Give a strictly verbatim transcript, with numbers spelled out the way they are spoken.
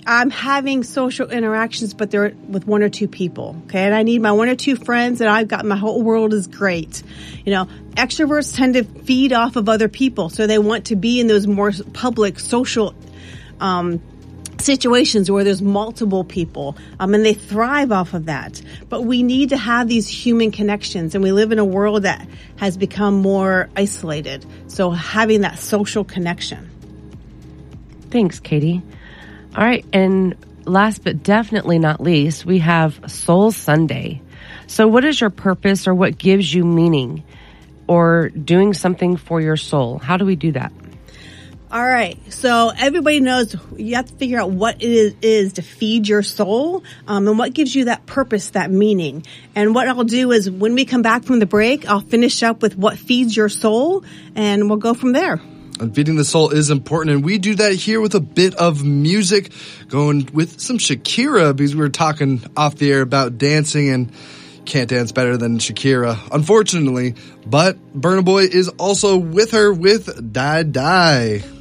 I'm having social interactions, but they're with one or two people. Okay. And I need my one or two friends, and I've got my whole world is great. You know, extroverts tend to feed off of other people. So they want to be in those more public social, um, situations where there's multiple people, um, and they thrive off of that. But we need to have these human connections, and we live in a world that has become more isolated. So having that social connection. Thanks, Katie. All right, and last but definitely not least, we have Soul Sunday. So what is your purpose, or what gives you meaning, or doing something for your soul? How do we do that? All right. So everybody knows you have to figure out what it is, is to feed your soul, um, and what gives you that purpose, that meaning. And what I'll do is when we come back from the break, I'll finish up with what feeds your soul, and we'll go from there. And feeding the soul is important, and we do that here with a bit of music, going with some Shakira, because we were talking off the air about dancing, and can't dance better than Shakira, unfortunately. But Burna Boy is also with her with Die Die.